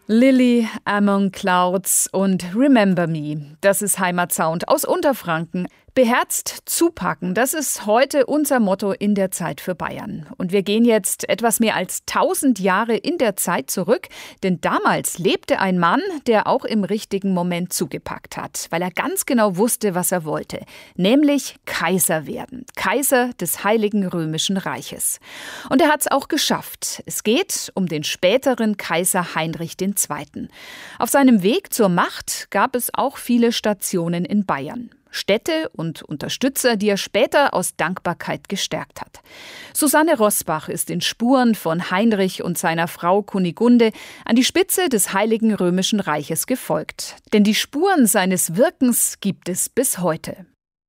Lily Among Clouds und Remember Me, das ist Heimatsound aus Unterfranken. Beherzt zupacken, das ist heute unser Motto in der Zeit für Bayern. Und wir gehen jetzt etwas mehr als 1000 Jahre in der Zeit zurück, denn damals lebte ein Mann, der auch im richtigen Moment zugepackt hat, weil er ganz genau wusste, was er wollte, nämlich Kaiser werden, Kaiser des Heiligen Römischen Reiches. Und er hat es auch geschafft. Es geht um den späteren Kaiser Heinrich II. Auf seinem Weg zur Macht gab es auch viele Stationen in Bayern. Städte und Unterstützer, die er später aus Dankbarkeit gestärkt hat. Susanne Rosbach ist in Spuren von Heinrich und seiner Frau Kunigunde an die Spitze des Heiligen Römischen Reiches gefolgt. Denn die Spuren seines Wirkens gibt es bis heute.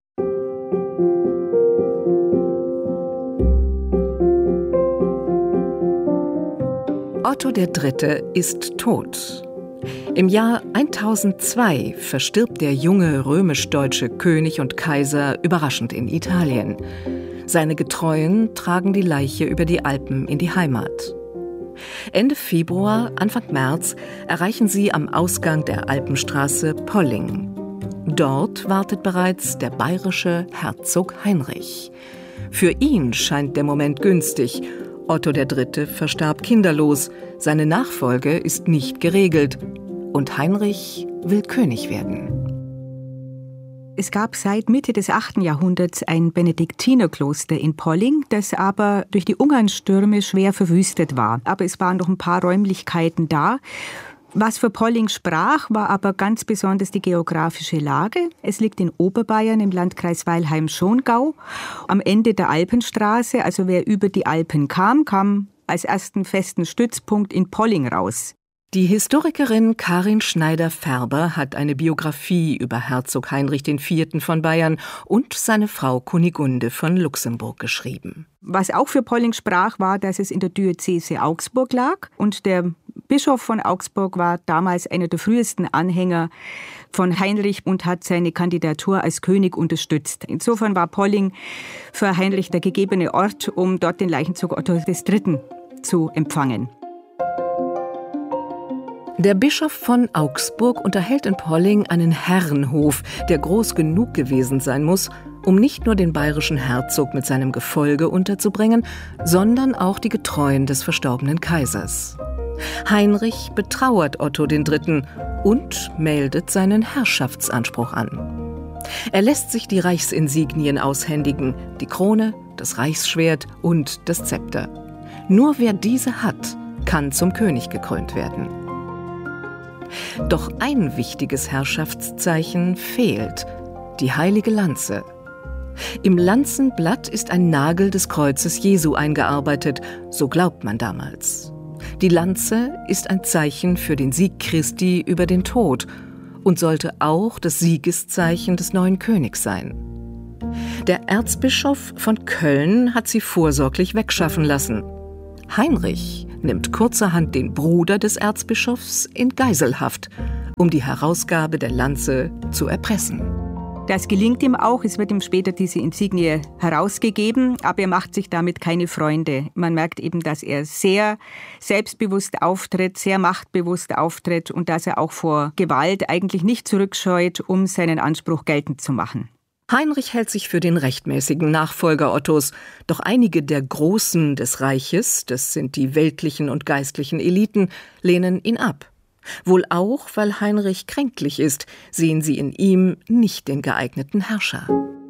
Otto III. Ist tot. Im Jahr 1002 verstirbt der junge römisch-deutsche König und Kaiser überraschend in Italien. Seine Getreuen tragen die Leiche über die Alpen in die Heimat. Ende Februar, Anfang März erreichen sie am Ausgang der Alpenstraße Polling. Dort wartet bereits der bayerische Herzog Heinrich. Für ihn scheint der Moment günstig. Otto III. Verstarb kinderlos, seine Nachfolge ist nicht geregelt und Heinrich will König werden. Es gab seit Mitte des 8. Jahrhunderts ein Benediktinerkloster in Polling, das aber durch die Ungarnstürme schwer verwüstet war. Aber es waren noch ein paar Räumlichkeiten da. Was für Polling sprach, war aber ganz besonders die geografische Lage. Es liegt in Oberbayern im Landkreis Weilheim-Schongau. Am Ende der Alpenstraße, also wer über die Alpen kam als ersten festen Stützpunkt in Polling raus. Die Historikerin Karin Schneider-Färber hat eine Biografie über Herzog Heinrich IV. Von Bayern und seine Frau Kunigunde von Luxemburg geschrieben. Was auch für Polling sprach, war, dass es in der Diözese Augsburg lag und der Bischof von Augsburg war damals einer der frühesten Anhänger von Heinrich und hat seine Kandidatur als König unterstützt. Insofern war Polling für Heinrich der gegebene Ort, um dort den Leichenzug Otto III. Zu empfangen. Der Bischof von Augsburg unterhält in Polling einen Herrenhof, der groß genug gewesen sein muss, um nicht nur den bayerischen Herzog mit seinem Gefolge unterzubringen, sondern auch die Getreuen des verstorbenen Kaisers. Heinrich betrauert Otto III. Und meldet seinen Herrschaftsanspruch an. Er lässt sich die Reichsinsignien aushändigen, die Krone, das Reichsschwert und das Zepter. Nur wer diese hat, kann zum König gekrönt werden. Doch ein wichtiges Herrschaftszeichen fehlt: die heilige Lanze. Im Lanzenblatt ist ein Nagel des Kreuzes Jesu eingearbeitet, so glaubt man damals. Die Lanze ist ein Zeichen für den Sieg Christi über den Tod und sollte auch das Siegeszeichen des neuen Königs sein. Der Erzbischof von Köln hat sie vorsorglich wegschaffen lassen. Heinrich nimmt kurzerhand den Bruder des Erzbischofs in Geiselhaft, um die Herausgabe der Lanze zu erpressen. Das gelingt ihm auch. Es wird ihm später diese Insignie herausgegeben, aber er macht sich damit keine Freunde. Man merkt eben, dass er sehr selbstbewusst auftritt, sehr machtbewusst auftritt und dass er auch vor Gewalt eigentlich nicht zurückscheut, um seinen Anspruch geltend zu machen. Heinrich hält sich für den rechtmäßigen Nachfolger Ottos, doch einige der Großen des Reiches, das sind die weltlichen und geistlichen Eliten, lehnen ihn ab. Wohl auch, weil Heinrich kränklich ist, sehen sie in ihm nicht den geeigneten Herrscher.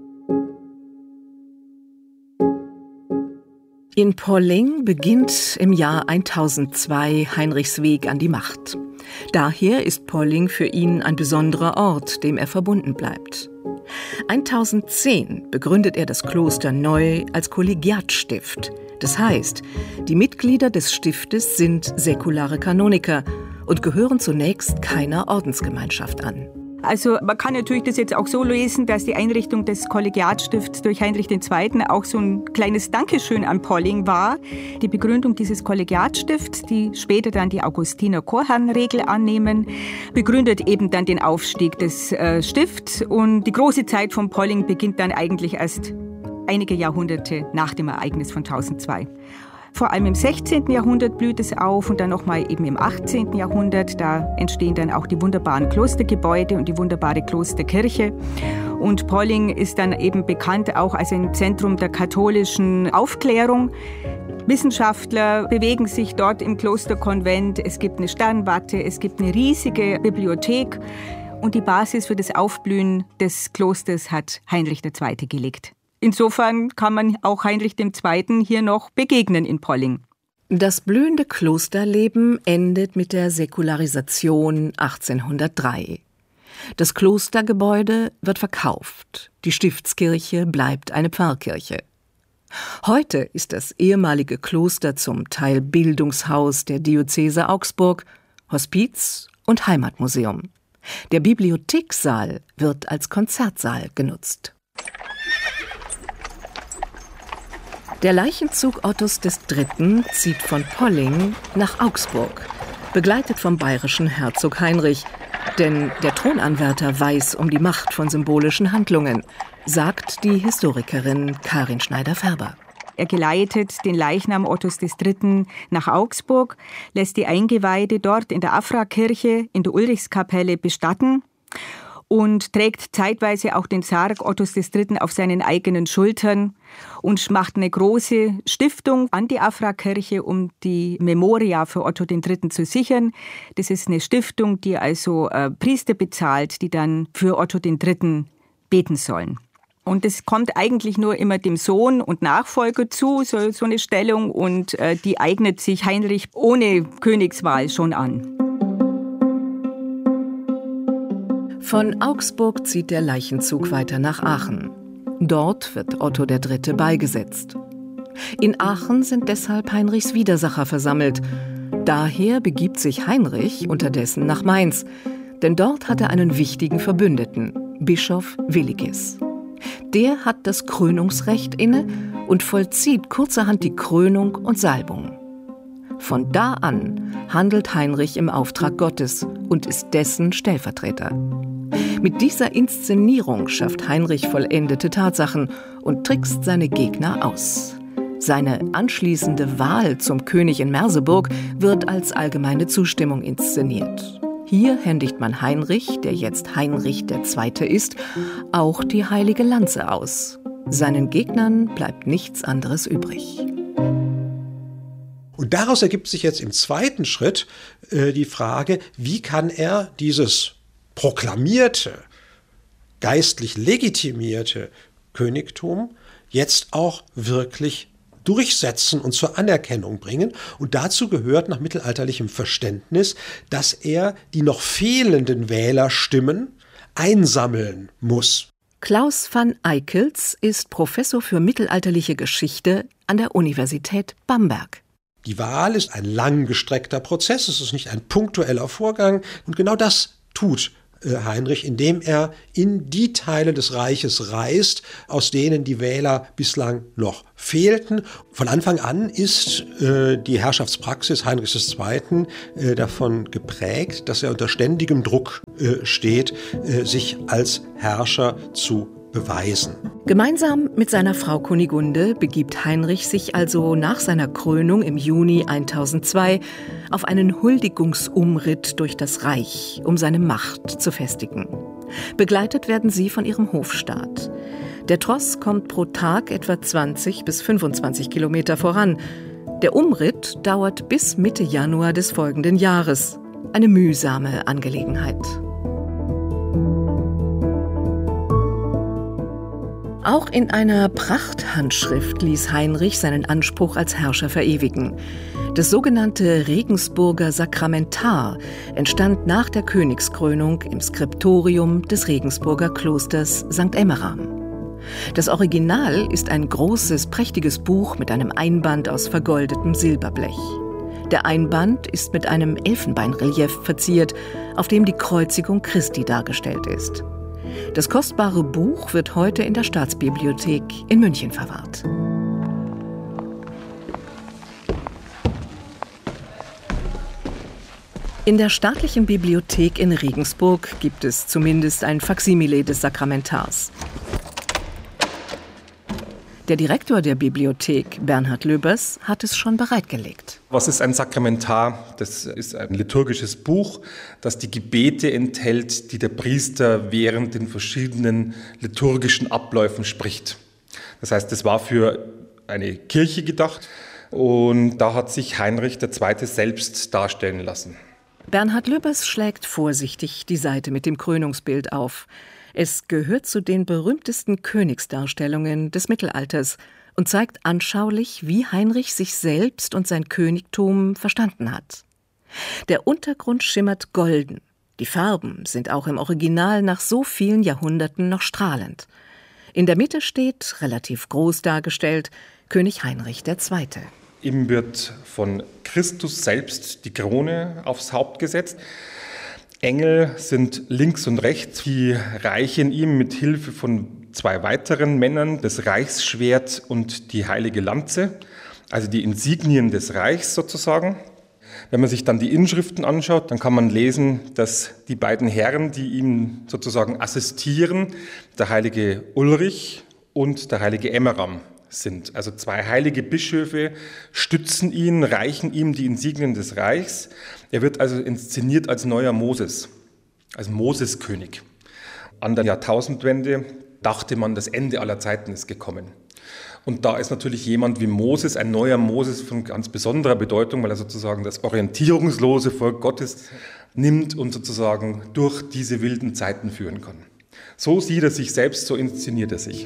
In Polling beginnt im Jahr 1002 Heinrichs Weg an die Macht. Daher ist Polling für ihn ein besonderer Ort, dem er verbunden bleibt. 1010 begründet er das Kloster neu als Kollegiatstift. Das heißt, die Mitglieder des Stiftes sind säkulare Kanoniker und gehören zunächst keiner Ordensgemeinschaft an. Also man kann natürlich das jetzt auch so lesen, dass die Einrichtung des Kollegiatstifts durch Heinrich II. Auch so ein kleines Dankeschön an Polling war. Die Begründung dieses Kollegiatstifts, die später dann die Augustiner Chorherrenregel annehmen, begründet eben dann den Aufstieg des Stifts. Und die große Zeit von Polling beginnt dann eigentlich erst einige Jahrhunderte nach dem Ereignis von 1002. Vor allem im 16. Jahrhundert blüht es auf und dann nochmal eben im 18. Jahrhundert. Da entstehen dann auch die wunderbaren Klostergebäude und die wunderbare Klosterkirche. Und Polling ist dann eben bekannt auch als ein Zentrum der katholischen Aufklärung. Wissenschaftler bewegen sich dort im Klosterkonvent. Es gibt eine Sternwarte, es gibt eine riesige Bibliothek. Und die Basis für das Aufblühen des Klosters hat Heinrich II. Gelegt. Insofern kann man auch Heinrich II. Hier noch begegnen in Polling. Das blühende Klosterleben endet mit der Säkularisation 1803. Das Klostergebäude wird verkauft. Die Stiftskirche bleibt eine Pfarrkirche. Heute ist das ehemalige Kloster zum Teil Bildungshaus der Diözese Augsburg, Hospiz und Heimatmuseum. Der Bibliothekssaal wird als Konzertsaal genutzt. Der Leichenzug Ottos III. Zieht von Polling nach Augsburg, begleitet vom bayerischen Herzog Heinrich. Denn der Thronanwärter weiß um die Macht von symbolischen Handlungen, sagt die Historikerin Karin Schneider-Färber. Er geleitet den Leichnam Ottos III. Nach Augsburg, lässt die Eingeweide dort in der Afra-Kirche in der Ulrichskapelle bestatten und trägt zeitweise auch den Sarg Ottos III. Auf seinen eigenen Schultern und macht eine große Stiftung an die Afra-Kirche, um die Memoria für Otto III. Zu sichern. Das ist eine Stiftung, die also Priester bezahlt, die dann für Otto III. Beten sollen. Und es kommt eigentlich nur immer dem Sohn und Nachfolger zu, so eine Stellung, und die eignet sich Heinrich ohne Königswahl schon an. Von Augsburg zieht der Leichenzug weiter nach Aachen. Dort wird Otto III. Beigesetzt. In Aachen sind deshalb Heinrichs Widersacher versammelt. Daher begibt sich Heinrich unterdessen nach Mainz, denn dort hat er einen wichtigen Verbündeten, Bischof Willigis. Der hat das Krönungsrecht inne und vollzieht kurzerhand die Krönung und Salbung. Von da an handelt Heinrich im Auftrag Gottes und ist dessen Stellvertreter. Mit dieser Inszenierung schafft Heinrich vollendete Tatsachen und trickst seine Gegner aus. Seine anschließende Wahl zum König in Merseburg wird als allgemeine Zustimmung inszeniert. Hier händigt man Heinrich, der jetzt Heinrich II. Ist, auch die heilige Lanze aus. Seinen Gegnern bleibt nichts anderes übrig. Und daraus ergibt sich jetzt im zweiten Schritt die Frage, wie kann er dieses proklamierte, geistlich legitimierte Königtum jetzt auch wirklich durchsetzen und zur Anerkennung bringen. Und dazu gehört nach mittelalterlichem Verständnis, dass er die noch fehlenden Wählerstimmen einsammeln muss. Klaus van Eickels ist Professor für mittelalterliche Geschichte an der Universität Bamberg. Die Wahl ist ein langgestreckter Prozess, es ist nicht ein punktueller Vorgang. Und genau das tut Heinrich, indem er in die Teile des Reiches reist, aus denen die Wähler bislang noch fehlten. Von Anfang an ist die Herrschaftspraxis Heinrichs II. Davon geprägt, dass er unter ständigem Druck steht, sich als Herrscher zu beweisen. Gemeinsam mit seiner Frau Kunigunde begibt Heinrich sich also nach seiner Krönung im Juni 1002 auf einen Huldigungsumritt durch das Reich, um seine Macht zu festigen. Begleitet werden sie von ihrem Hofstaat. Der Tross kommt pro Tag etwa 20 bis 25 Kilometer voran. Der Umritt dauert bis Mitte Januar des folgenden Jahres. Eine mühsame Angelegenheit. Auch in einer Prachthandschrift ließ Heinrich seinen Anspruch als Herrscher verewigen. Das sogenannte Regensburger Sakramentar entstand nach der Königskrönung im Skriptorium des Regensburger Klosters St. Emmeram. Das Original ist ein großes, prächtiges Buch mit einem Einband aus vergoldetem Silberblech. Der Einband ist mit einem Elfenbeinrelief verziert, auf dem die Kreuzigung Christi dargestellt ist. Das kostbare Buch wird heute in der Staatsbibliothek in München verwahrt. In der staatlichen Bibliothek in Regensburg gibt es zumindest ein Faksimile des Sakramentars. Der Direktor der Bibliothek, Bernhard Löbers, hat es schon bereitgelegt. Was ist ein Sakramentar? Das ist ein liturgisches Buch, das die Gebete enthält, die der Priester während den verschiedenen liturgischen Abläufen spricht. Das heißt, es war für eine Kirche gedacht und da hat sich Heinrich II. Selbst darstellen lassen. Bernhard Löbers schlägt vorsichtig die Seite mit dem Krönungsbild auf. Es gehört zu den berühmtesten Königsdarstellungen des Mittelalters und zeigt anschaulich, wie Heinrich sich selbst und sein Königtum verstanden hat. Der Untergrund schimmert golden. Die Farben sind auch im Original nach so vielen Jahrhunderten noch strahlend. In der Mitte steht, relativ groß dargestellt, König Heinrich II. Ihm wird von Christus selbst die Krone aufs Haupt gesetzt. Engel sind links und rechts, die reichen ihm mit Hilfe von 2 weiteren Männern das Reichsschwert und die heilige Lanze, also die Insignien des Reichs sozusagen. Wenn man sich dann die Inschriften anschaut, dann kann man lesen, dass die beiden Herren, die ihm sozusagen assistieren, der heilige Ulrich und der heilige Emmeram sind. Also 2 heilige Bischöfe stützen ihn, reichen ihm die Insignien des Reichs. Er wird also inszeniert als neuer Moses, als Moseskönig. An der Jahrtausendwende dachte man, das Ende aller Zeiten ist gekommen. Und da ist natürlich jemand wie Moses, ein neuer Moses von ganz besonderer Bedeutung, weil er sozusagen das orientierungslose Volk Gottes nimmt und sozusagen durch diese wilden Zeiten führen kann. So sieht er sich selbst, so inszeniert er sich.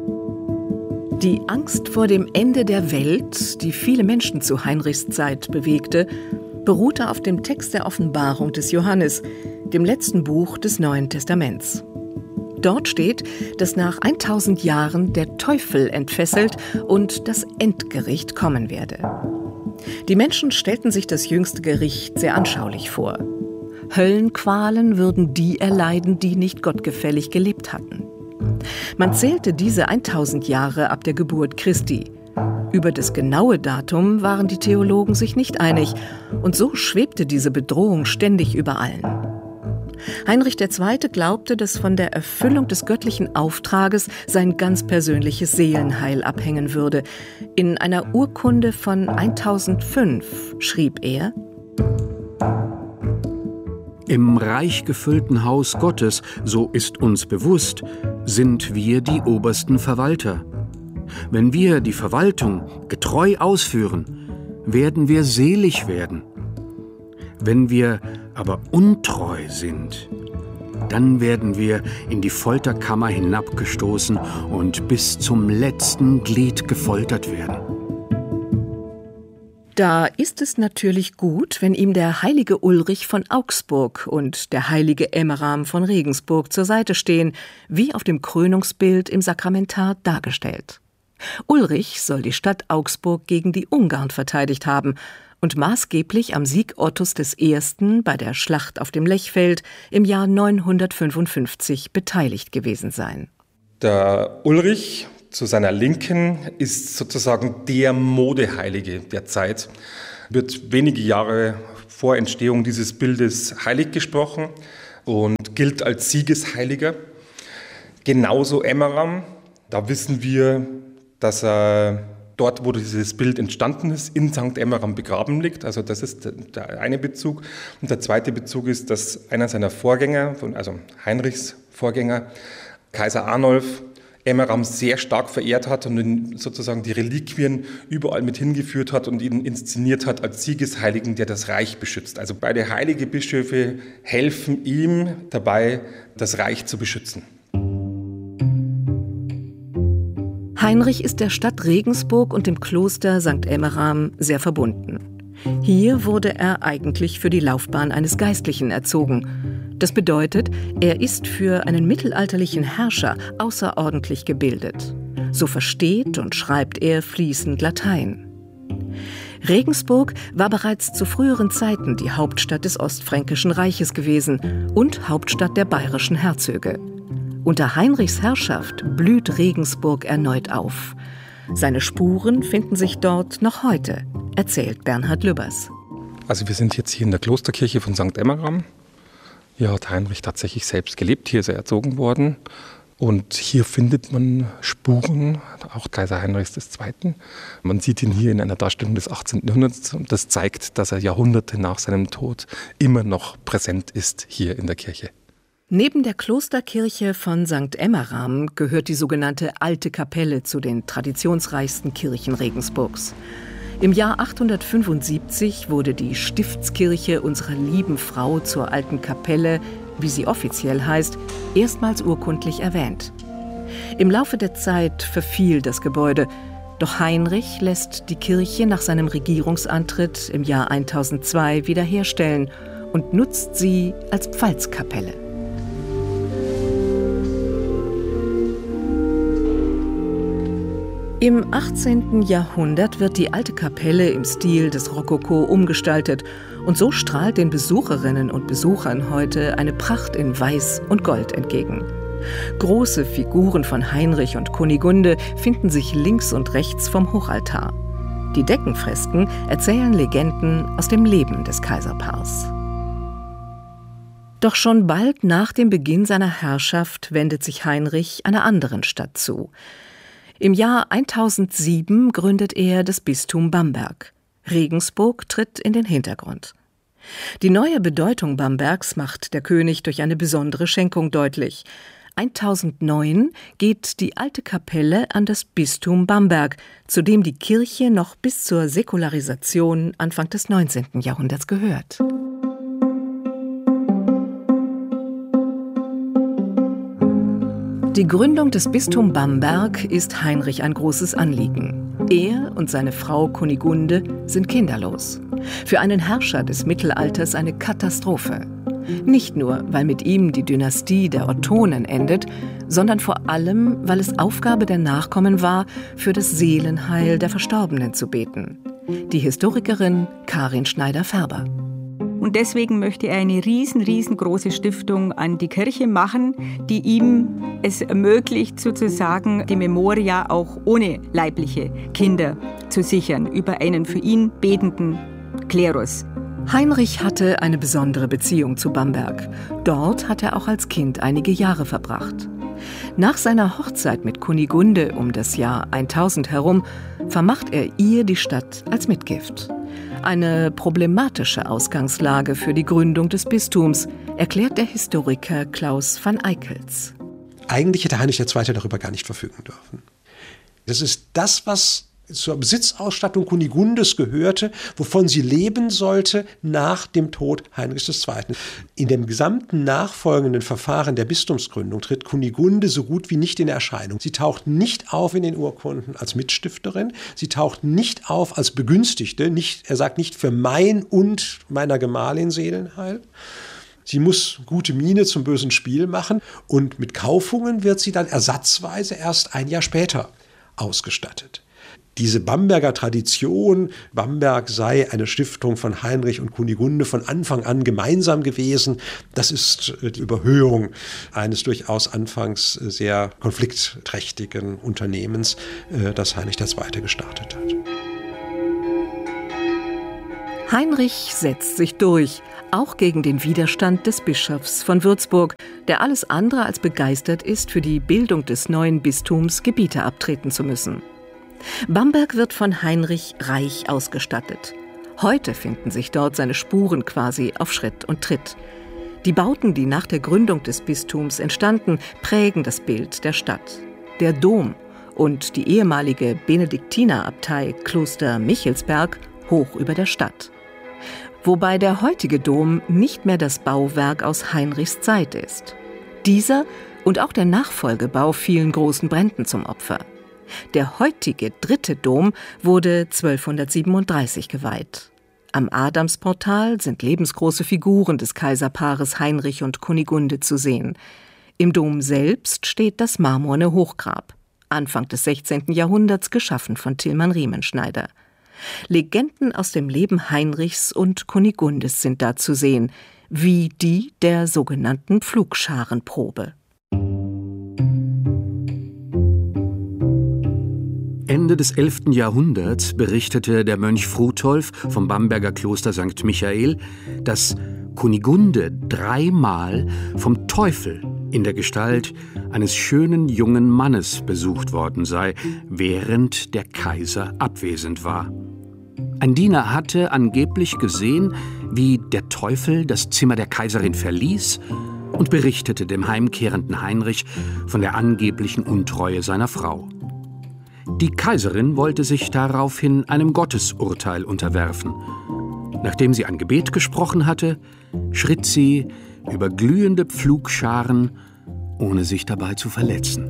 Die Angst vor dem Ende der Welt, die viele Menschen zu Heinrichs Zeit bewegte, beruhte auf dem Text der Offenbarung des Johannes, dem letzten Buch des Neuen Testaments. Dort steht, dass nach 1000 Jahren der Teufel entfesselt und das Endgericht kommen werde. Die Menschen stellten sich das jüngste Gericht sehr anschaulich vor. Höllenqualen würden die erleiden, die nicht gottgefällig gelebt hatten. Man zählte diese 1000 Jahre ab der Geburt Christi. Über das genaue Datum waren die Theologen sich nicht einig und so schwebte diese Bedrohung ständig über allen. Heinrich II. Glaubte, dass von der Erfüllung des göttlichen Auftrages sein ganz persönliches Seelenheil abhängen würde. In einer Urkunde von 1005 schrieb er: Im reich gefüllten Haus Gottes, so ist uns bewusst, sind wir die obersten Verwalter. Wenn wir die Verwaltung getreu ausführen, werden wir selig werden. Wenn wir aber untreu sind, dann werden wir in die Folterkammer hinabgestoßen und bis zum letzten Glied gefoltert werden. Da ist es natürlich gut, wenn ihm der heilige Ulrich von Augsburg und der heilige Emmeram von Regensburg zur Seite stehen, wie auf dem Krönungsbild im Sakramentar dargestellt. Ulrich soll die Stadt Augsburg gegen die Ungarn verteidigt haben und maßgeblich am Sieg Ottos I. bei der Schlacht auf dem Lechfeld im Jahr 955 beteiligt gewesen sein. Der Ulrich zu seiner Linken ist sozusagen der Modeheilige der Zeit, wird wenige Jahre vor Entstehung dieses Bildes heilig gesprochen und gilt als Siegesheiliger. Genauso Emmeram, da wissen wir, dass er dort, wo dieses Bild entstanden ist, in St. Emmeram begraben liegt. Also das ist der eine Bezug. Und der zweite Bezug ist, dass einer seiner Vorgänger, also Heinrichs Vorgänger, Kaiser Arnulf, Emmeram sehr stark verehrt hat und ihn sozusagen die Reliquien überall mit hingeführt hat und ihn inszeniert hat als Siegesheiligen, der das Reich beschützt. Also beide heilige Bischöfe helfen ihm dabei, das Reich zu beschützen. Heinrich ist der Stadt Regensburg und dem Kloster St. Emmeram sehr verbunden. Hier wurde er eigentlich für die Laufbahn eines Geistlichen erzogen. Das bedeutet, er ist für einen mittelalterlichen Herrscher außerordentlich gebildet. So versteht und schreibt er fließend Latein. Regensburg war bereits zu früheren Zeiten die Hauptstadt des Ostfränkischen Reiches gewesen und Hauptstadt der bayerischen Herzöge. Unter Heinrichs Herrschaft blüht Regensburg erneut auf. Seine Spuren finden sich dort noch heute, erzählt Bernhard Löbers. Also wir sind jetzt hier in der Klosterkirche von St. Emmeram. Hier hat Heinrich tatsächlich selbst gelebt, hier ist er erzogen worden. Und hier findet man Spuren, auch Kaiser Heinrichs II. Man sieht ihn hier in einer Darstellung des 18. Jahrhunderts. Und das zeigt, dass er Jahrhunderte nach seinem Tod immer noch präsent ist hier in der Kirche. Neben der Klosterkirche von St. Emmeram gehört die sogenannte Alte Kapelle zu den traditionsreichsten Kirchen Regensburgs. Im Jahr 875 wurde die Stiftskirche unserer lieben Frau zur Alten Kapelle, wie sie offiziell heißt, erstmals urkundlich erwähnt. Im Laufe der Zeit verfiel das Gebäude, doch Heinrich lässt die Kirche nach seinem Regierungsantritt im Jahr 1002 wiederherstellen und nutzt sie als Pfalzkapelle. Im 18. Jahrhundert wird die Alte Kapelle im Stil des Rokoko umgestaltet und so strahlt den Besucherinnen und Besuchern heute eine Pracht in Weiß und Gold entgegen. Große Figuren von Heinrich und Kunigunde finden sich links und rechts vom Hochaltar. Die Deckenfresken erzählen Legenden aus dem Leben des Kaiserpaars. Doch schon bald nach dem Beginn seiner Herrschaft wendet sich Heinrich einer anderen Stadt zu. Im Jahr 1007 gründet er das Bistum Bamberg. Regensburg tritt in den Hintergrund. Die neue Bedeutung Bambergs macht der König durch eine besondere Schenkung deutlich. 1009 geht die Alte Kapelle an das Bistum Bamberg, zu dem die Kirche noch bis zur Säkularisation Anfang des 19. Jahrhunderts gehört. Die Gründung des Bistums Bamberg ist Heinrich ein großes Anliegen. Er und seine Frau Kunigunde sind kinderlos. Für einen Herrscher des Mittelalters eine Katastrophe. Nicht nur, weil mit ihm die Dynastie der Ottonen endet, sondern vor allem, weil es Aufgabe der Nachkommen war, für das Seelenheil der Verstorbenen zu beten. Die Historikerin Karin Schneider-Färber. Und deswegen möchte er eine riesengroße Stiftung an die Kirche machen, die ihm es ermöglicht, sozusagen die Memoria auch ohne leibliche Kinder zu sichern, über einen für ihn betenden Klerus. Heinrich hatte eine besondere Beziehung zu Bamberg. Dort hat er auch als Kind einige Jahre verbracht. Nach seiner Hochzeit mit Kunigunde um das Jahr 1000 herum vermacht er ihr die Stadt als Mitgift. Eine problematische Ausgangslage für die Gründung des Bistums, erklärt der Historiker Klaus van Eickels. Eigentlich hätte Heinrich II. Darüber gar nicht verfügen dürfen. Das ist das, was zur Besitzausstattung Kunigundes gehörte, wovon sie leben sollte nach dem Tod Heinrichs II. In dem gesamten nachfolgenden Verfahren der Bistumsgründung tritt Kunigunde so gut wie nicht in Erscheinung. Sie taucht nicht auf in den Urkunden als Mitstifterin, sie taucht nicht auf als Begünstigte, er sagt nicht für mein und meiner Gemahlin Seelenheil. Sie muss gute Miene zum bösen Spiel machen und mit Kaufungen wird sie dann ersatzweise erst ein Jahr später ausgestattet. Diese Bamberger Tradition, Bamberg sei eine Stiftung von Heinrich und Kunigunde von Anfang an gemeinsam gewesen, das ist die Überhöhung eines durchaus anfangs sehr konfliktträchtigen Unternehmens, das Heinrich II. Gestartet hat. Heinrich setzt sich durch, auch gegen den Widerstand des Bischofs von Würzburg, der alles andere als begeistert ist, für die Bildung des neuen Bistums Gebiete abtreten zu müssen. Bamberg wird von Heinrich reich ausgestattet. Heute finden sich dort seine Spuren quasi auf Schritt und Tritt. Die Bauten, die nach der Gründung des Bistums entstanden, prägen das Bild der Stadt. Der Dom und die ehemalige Benediktinerabtei Kloster Michelsberg hoch über der Stadt. Wobei der heutige Dom nicht mehr das Bauwerk aus Heinrichs Zeit ist. Dieser und auch der Nachfolgebau fielen großen Bränden zum Opfer. Der heutige 3. Dom wurde 1237 geweiht. Am Adamsportal sind lebensgroße Figuren des Kaiserpaares Heinrich und Kunigunde zu sehen. Im Dom selbst steht das marmorne Hochgrab, Anfang des 16. Jahrhunderts geschaffen von Tilman Riemenschneider. Legenden aus dem Leben Heinrichs und Kunigundes sind da zu sehen, wie die der sogenannten Pflugscharenprobe. Ende des 11. Jahrhunderts berichtete der Mönch Frutolf vom Bamberger Kloster St. Michael, dass Kunigunde 3-mal vom Teufel in der Gestalt eines schönen jungen Mannes besucht worden sei, während der Kaiser abwesend war. Ein Diener hatte angeblich gesehen, wie der Teufel das Zimmer der Kaiserin verließ und berichtete dem heimkehrenden Heinrich von der angeblichen Untreue seiner Frau. Die Kaiserin wollte sich daraufhin einem Gottesurteil unterwerfen. Nachdem sie ein Gebet gesprochen hatte, schritt sie über glühende Pflugscharen, ohne sich dabei zu verletzen.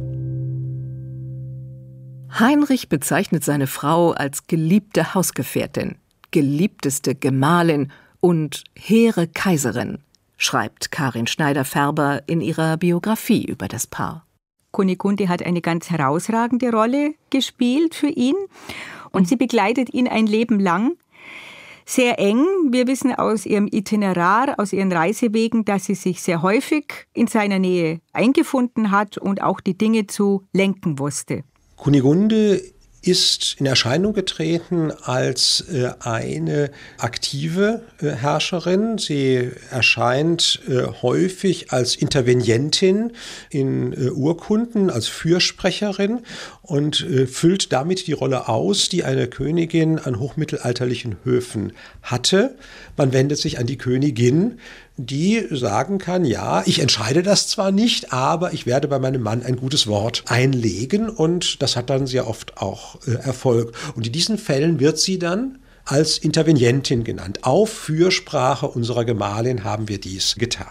Heinrich bezeichnet seine Frau als geliebte Hausgefährtin, geliebteste Gemahlin und hehre Kaiserin, schreibt Karin Schneider-Färber in ihrer Biografie über das Paar. Kunigunde hat eine ganz herausragende Rolle gespielt für ihn und sie begleitet ihn ein Leben lang. Sehr eng. Wir wissen aus ihrem Itinerar, aus ihren Reisewegen, dass sie sich sehr häufig in seiner Nähe eingefunden hat und auch die Dinge zu lenken wusste. Kunigunde ist in Erscheinung getreten als eine aktive Herrscherin. Sie erscheint häufig als Intervenientin in Urkunden, als Fürsprecherin und füllt damit die Rolle aus, die eine Königin an hochmittelalterlichen Höfen hatte. Man wendet sich an die Königin, die sagen kann, ja, ich entscheide das zwar nicht, aber ich werde bei meinem Mann ein gutes Wort einlegen und das hat dann sehr oft auch Erfolg. Und in diesen Fällen wird sie dann als Intervenientin genannt. Auf Fürsprache unserer Gemahlin haben wir dies getan.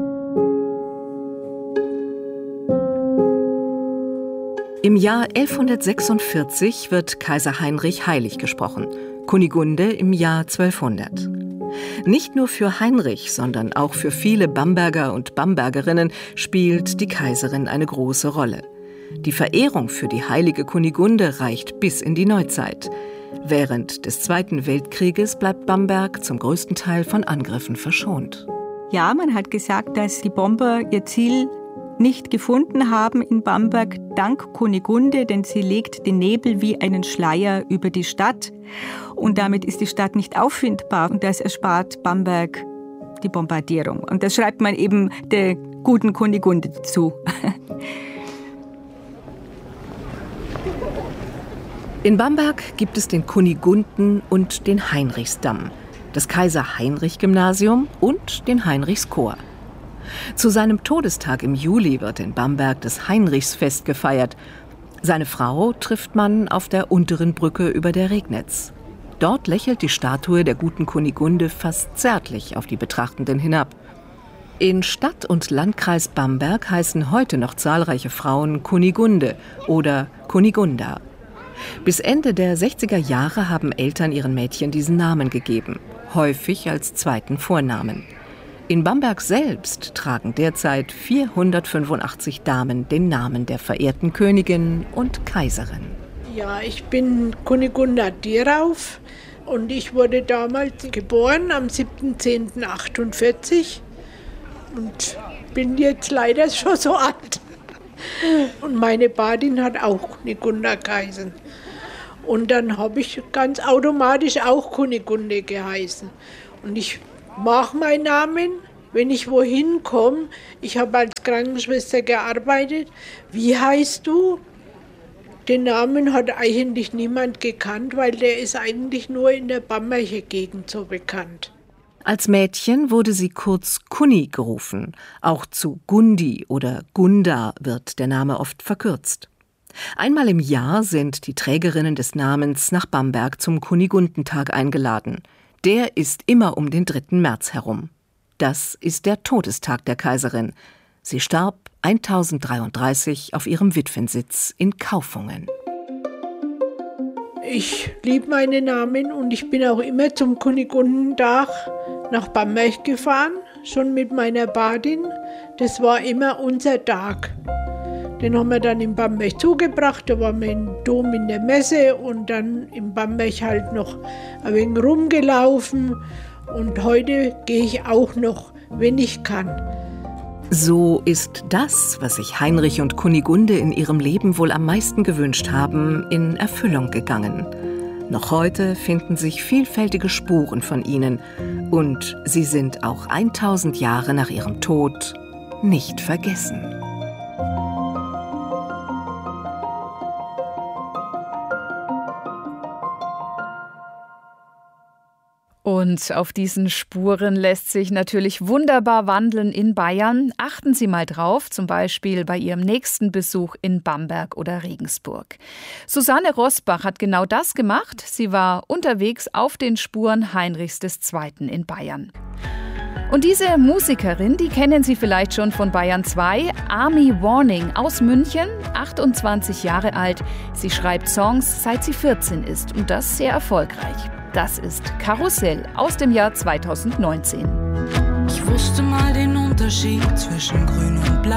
Im Jahr 1146 wird Kaiser Heinrich heilig gesprochen, Kunigunde im Jahr 1200. Nicht nur für Heinrich, sondern auch für viele Bamberger und Bambergerinnen spielt die Kaiserin eine große Rolle. Die Verehrung für die heilige Kunigunde reicht bis in die Neuzeit. Während des Zweiten Weltkrieges bleibt Bamberg zum größten Teil von Angriffen verschont. Ja, man hat gesagt, dass die Bomber ihr Ziel nicht gefunden haben in Bamberg, dank Kunigunde, denn sie legt den Nebel wie einen Schleier über die Stadt und damit ist die Stadt nicht auffindbar und das erspart Bamberg die Bombardierung. Und das schreibt man eben der guten Kunigunde zu. In Bamberg gibt es den Kunigunden- und den Heinrichsdamm, das Kaiser-Heinrich-Gymnasium und den Heinrichschor. Zu seinem Todestag im Juli wird in Bamberg das Heinrichsfest gefeiert. Seine Frau trifft man auf der unteren Brücke über der Regnitz. Dort lächelt die Statue der guten Kunigunde fast zärtlich auf die Betrachtenden hinab. In Stadt und Landkreis Bamberg heißen heute noch zahlreiche Frauen Kunigunde oder Kunigunda. Bis Ende der 60er Jahre haben Eltern ihren Mädchen diesen Namen gegeben, häufig als zweiten Vornamen. In Bamberg selbst tragen derzeit 485 Damen den Namen der verehrten Königin und Kaiserin. Ja, ich bin Kunigunda Dierauf und ich wurde damals geboren am 7.10.48 und bin jetzt leider schon so alt. Und meine Badin hat auch Kunigunda geheißen. Und dann habe ich ganz automatisch auch Kunigunde geheißen. Und ich mag meinen Namen, wenn ich wohin komme. Ich habe als Krankenschwester gearbeitet. Wie heißt du? Den Namen hat eigentlich niemand gekannt, weil der ist eigentlich nur in der Bamberger Gegend so bekannt. Als Mädchen wurde sie kurz Kuni gerufen. Auch zu Gundi oder Gunda wird der Name oft verkürzt. Einmal im Jahr sind die Trägerinnen des Namens nach Bamberg zum Kunigundentag eingeladen. Der ist immer um den 3. März herum. Das ist der Todestag der Kaiserin. Sie starb 1033 auf ihrem Witwensitz in Kaufungen. Ich liebe meinen Namen und ich bin auch immer zum Kunigundentag nach Bamberg gefahren, schon mit meiner Badin. Das war immer unser Tag. Den haben wir dann in Bamberg zugebracht, da waren wir im Dom in der Messe und dann in Bamberg halt noch ein wenig rumgelaufen. Und heute gehe ich auch noch, wenn ich kann. So ist das, was sich Heinrich und Kunigunde in ihrem Leben wohl am meisten gewünscht haben, in Erfüllung gegangen. Noch heute finden sich vielfältige Spuren von ihnen und sie sind auch 1000 Jahre nach ihrem Tod nicht vergessen. Und auf diesen Spuren lässt sich natürlich wunderbar wandeln in Bayern. Achten Sie mal drauf, zum Beispiel bei Ihrem nächsten Besuch in Bamberg oder Regensburg. Susanne Rosbach hat genau das gemacht. Sie war unterwegs auf den Spuren Heinrichs II. In Bayern. Und diese Musikerin, die kennen Sie vielleicht schon von Bayern 2, Amy Warning aus München, 28 Jahre alt. Sie schreibt Songs, seit sie 14 ist und das sehr erfolgreich. Das ist Karussell aus dem Jahr 2019. Ich wusste mal den Unterschied zwischen Grün und Blau.